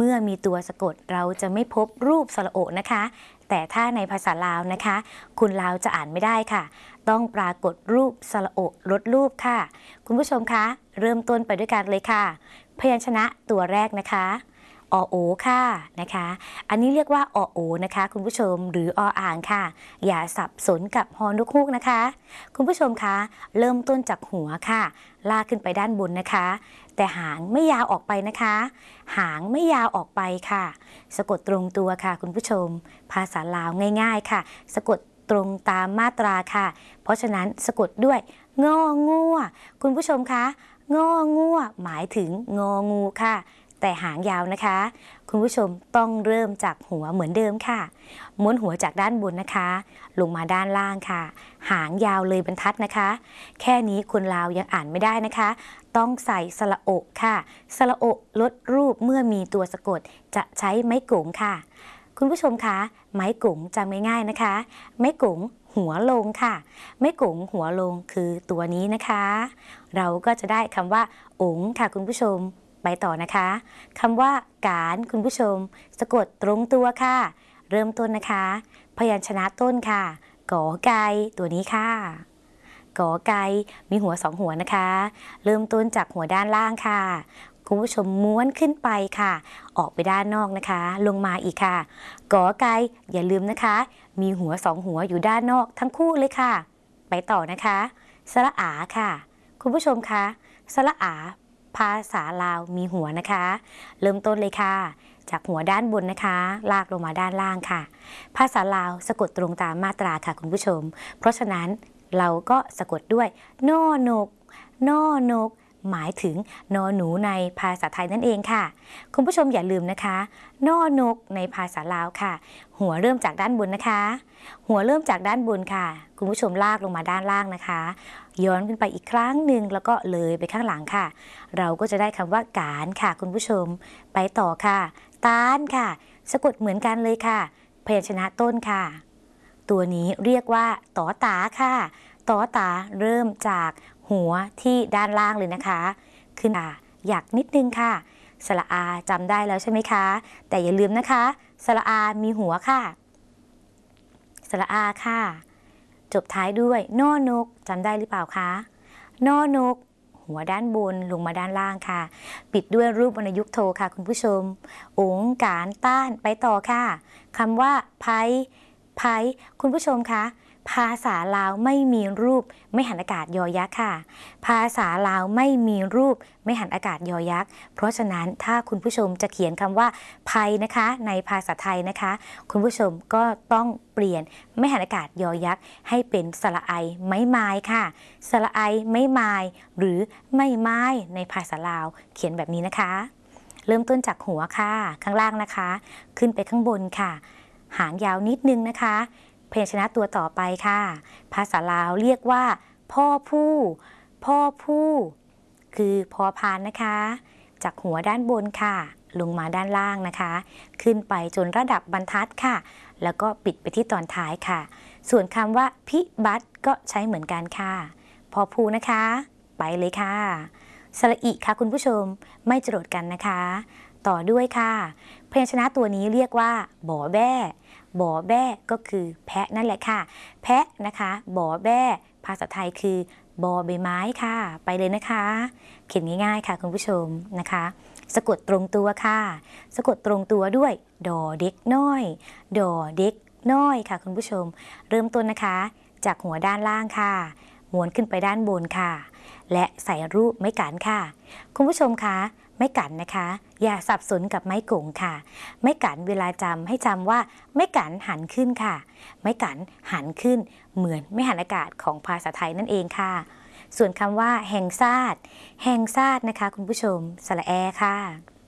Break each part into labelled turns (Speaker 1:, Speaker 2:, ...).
Speaker 1: มื่อมีตัวสะกดเราจะไม่พบรูปสระโอนะคะแต่ถ้าในภาษาลาวนะคะคุณลาวจะอ่านไม่ได้ค่ะต้องปรากฏรูปสระโอลดรูปค่ะคุณผู้ชมคะเริ่มต้นไปด้วยกันเลยค่ะพยัญชนะตัวแรกนะคะอโอค่ะนะคะอันนี้เรียกว่าอโอนะคะคุณผู้ชมหรืออ่างค่ะอย่าสับสนกับฮอนกฮูกนะคะคุณผู้ชมคะเริ่มต้นจากหัวค่ะลากขึ้นไปด้านบนนะคะแต่หางไม่ยาวออกไปนะคะหางไม่ยาวออกไปค่ะสะกดตรงตัวค่ะคุณผู้ชมภาษาลาวง่ายๆค่ะสะกดตรงตามมาตราค่ะเพราะฉะนั้นสะกดด้วยงองัวคุณผู้ชมคะงองัวหมายถึงงองูค่ะแต่หางยาวนะคะคุณผู้ชมต้องเริ่มจากหัวเหมือนเดิมค่ะม้วนหัวจากด้านบนนะคะลงมาด้านล่างค่ะหางยาวเลยบรรทัดนะคะแค่นี้คนลาวยังอ่านไม่ได้นะคะต้องใส่สระโอค่ะสระโอลดรูปเมื่อมีตัวสะกดจะใช้ไม้กงค่ะคุณผู้ชมคะไม้กงจำง่ายๆนะคะไม้กงหัวลงค่ะไม้กงหัวลงคือตัวนี้นะคะเราก็จะได้คำว่าองค่ะคุณผู้ชมไปต่อนะคะคำว่าการคุณผู้ชมสะกดตรงตัวค่ะเริ่มต้นนะคะพยัญชนะต้นค่ะกอไก่ตัวนี้ค่ะกอไก่มีหัว2หัวนะคะเริ่มต้นจากหัวด้านล่างค่ะคุณผู้ชมม้วนขึ้นไปค่ะออกไปด้านนอกนะคะลงมาอีกค่ะกอไก่อย่าลืมนะคะมีหัว2หัวอยู่ด้านนอกทั้งคู่เลยค่ะไปต่อนะคะสระอาค่ะคุณผู้ชมคะสระอาภาษาลาวมีหัวนะคะเริ่มต้นเลยค่ะจากหัวด้านบนนะคะลากลงมาด้านล่างค่ะภาษาลาวสะกดตรงตามมาตราค่ะคุณผู้ชมเพราะฉะนั้นเราก็สะกดด้วยนอนกนอนกหมายถึงนอหนูในภาษาไทยนั่นเองค่ะคุณผู้ชมอย่าลืมนะคะนอนกในภาษาลาวค่ะหัวเริ่มจากด้านบนนะคะหัวเริ่มจากด้านบนค่ะคุณผู้ชมลากลงมาด้านล่างนะคะย้อนขึ้นไปอีกครั้งหนึ่งแล้วก็เลยไปข้างหลังค่ะเราก็จะได้คำว่าการค่ะคุณผู้ชมไปต่อค่ะตาลค่ะสะกดเหมือนกันเลยค่ะพยัญชนะต้นค่ะตัวนี้เรียกว่าตอตาค่ะตอตาเริ่มจากหัวที่ด้านล่างเลยนะคะขึ้นอยากนิดนึงค่ะสระอาจำได้แล้วใช่ไหมคะแต่อย่าลืมนะคะสระอามีหัวค่ะสระอาค่ะจบท้ายด้วยนอนกจำได้หรือเปล่าคะนอนกหัวด้านบนลงมาด้านล่างค่ะปิดด้วยรูปวรรณยุกต์โทค่ะคุณผู้ชมองค์การต้านไปต่อค่ะคำว่าไพคุณผู้ชมคะภาษาลาวไม่มีรูปไม่หันอากาศยอยักษ์ค่ะภาษาลาวไม่มีรูปไม่หันอากาศยอยักษ์เพราะฉะนั้นถ้าคุณผู้ชมจะเขียนคำว่าไพนะคะในภาษาไทยนะคะคุณผู้ชมก็ต้องเปลี่ยนไม่หันอากาศยอยักษ์ให้เป็นสระไอไม้ไม้ค่ะสระไอไม้ไม้หรือไม่ไม้ในภาษาลาวเขียนแบบนี้นะคะเริ่มต้นจากหัวค่ะข้างล่างนะคะขึ้นไปข้างบนค่ะหางยาวนิดนึงนะคะพยัญชนะตัวต่อไปค่ะภาษาลาวเรียกว่าพ่อผู้คือพอพานนะคะจากหัวด้านบนค่ะลงมาด้านล่างนะคะขึ้นไปจนระดับบรรทัดค่ะแล้วก็ปิดไปที่ตอนท้ายค่ะส่วนคำว่าพิบัติก็ใช้เหมือนกันค่ะพอพูนะคะไปเลยค่ะสระอิค่ะคุณผู้ชมไม่จรดกันนะคะต่อด้วยค่ะพยัญชนะตัวนี้เรียกว่าบ่อแบ้บ่อแบ้ก็คือแพะนั่นแหละค่ะแพะนะคะบ่อแบ้ภาษาไทยคือบอใบไม้ค่ะไปเลยนะคะเขียนง่ายๆค่ะคุณผู้ชมนะคะสะกดตรงตัวค่ะสะกดตรงตัวด้วยดอเด็กน้อยดอเด็กน้อยค่ะคุณผู้ชมเริ่มต้นนะคะจากหัวด้านล่างค่ะม้วนขึ้นไปด้านบนค่ะและใส่รูปไม้กันค่ะคุณผู้ชมคะไม้กันนะคะอย่าสับสนกับไม้กงค่ะไม้กันเวลาจำให้จำว่าไม้กันหันขึ้นค่ะไม้กันหันขึ้นเหมือนไม่หันอากาศของภาษาไทยนั่นเองค่ะส่วนคำว่าแห่งซาดนะคะคุณผู้ชมสระแอค่ะ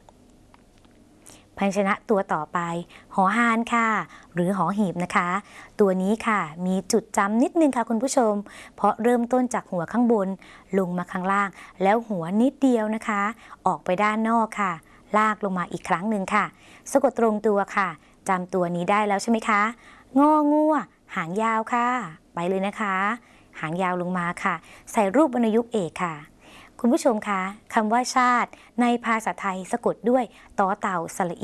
Speaker 1: พยัญชนะตัวต่อไปหอหานค่ะหรือหอหีบนะคะตัวนี้ค่ะมีจุดจำนิดนึงค่ะคุณผู้ชมเพราะเริ่มต้นจากหัวข้างบนลงมาข้างล่างแล้วหัวนิดเดียวนะคะออกไปด้านนอกค่ะลากลงมาอีกครั้งหนึ่งค่ะสะกดตรงตัวค่ะจำตัวนี้ได้แล้วใช่ไหมคะงองัวหางยาวค่ะไปเลยนะคะหางยาวลงมาค่ะใส่รูปวรรณยุกต์เอกค่ะคุณผู้ชมคะคำว่าชาติในภาษาไทยสะกดด้วยตอเต่าสระอิ